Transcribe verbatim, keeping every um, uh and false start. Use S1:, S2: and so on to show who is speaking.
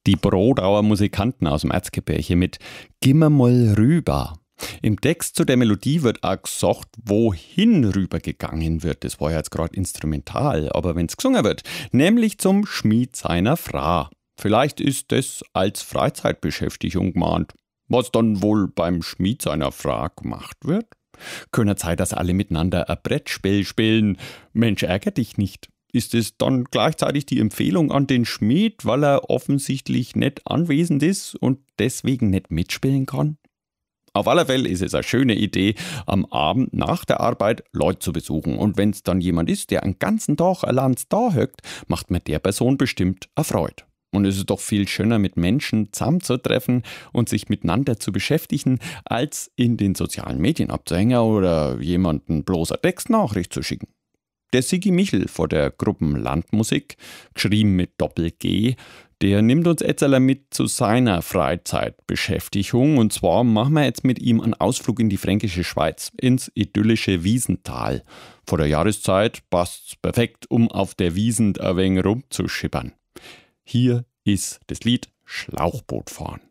S1: Die Brodauer Musikanten aus dem Erzgebirge mit »Gimmer moll rüber«. Im Text zu der Melodie wird auch gesagt, wohin rübergegangen wird. Das war ja jetzt gerade instrumental, aber wenn es gesungen wird, nämlich zum Schmied seiner Frau. Vielleicht ist das als Freizeitbeschäftigung gemeint. Was dann wohl beim Schmied seiner Frau gemacht wird? Können Zeit, dass alle miteinander ein Brettspiel spielen. Mensch, ärger dich nicht. Ist es dann gleichzeitig die Empfehlung an den Schmied, weil er offensichtlich nicht anwesend ist und deswegen nicht mitspielen kann? Auf alle Fälle ist es eine schöne Idee, am Abend nach der Arbeit Leute zu besuchen. Und wenn es dann jemand ist, der einen ganzen Tag allein da hockt, macht man der Person bestimmt eine Freude. Und es ist doch viel schöner, mit Menschen zusammenzutreffen und sich miteinander zu beschäftigen, als in den sozialen Medien abzuhängen oder jemanden bloß eine Textnachricht zu schicken. Der Sigi Michel von der Gruppe Landmusik, geschrieben mit Doppel-G, der nimmt uns jetzt alle mit zu seiner Freizeitbeschäftigung. Und zwar machen wir jetzt mit ihm einen Ausflug in die fränkische Schweiz, ins idyllische Wiesental. Vor der Jahreszeit passt's perfekt, um auf der Wiesn ein wenig rumzuschippern. Hier ist das Lied Schlauchbootfahren.